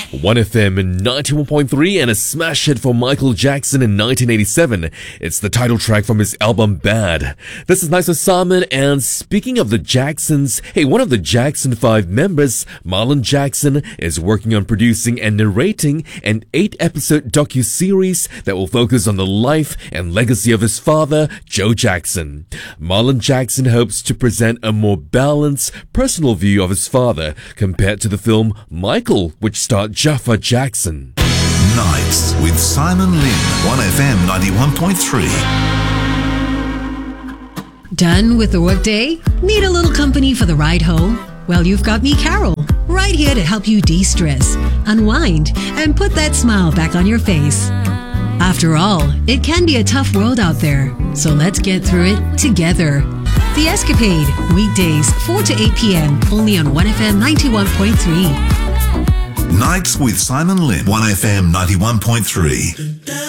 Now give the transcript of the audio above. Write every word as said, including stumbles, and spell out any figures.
one F M ninety-one point three and a smash hit for Michael Jackson in nineteen eighty-seven. It's the title track from his album Bad. This is Nights with Simon, and speaking of the Jacksons, hey, one of the Jackson five members, Marlon Jackson, is working on producing and narrating an eight-episode docuseries that will focus on the life and legacy of his father, Joe Jackson. Marlon Jackson hopes to present a more balanced, personal view of his father compared to the film Michael, which starred Jafar Jackson. Nights with Simon Lin, one F M ninety-one point three. Done with the workday? Need a little company for the ride home? Well, you've got me, Carol, right here to help you de-stress, unwind, and put that smile back on your face. After all, it can be a tough world out there, so let's get through it together. The Escapade, weekdays four to eight p.m. only on one F M ninety-one point three. Nights with Simon Lin, one F M ninety-one point three.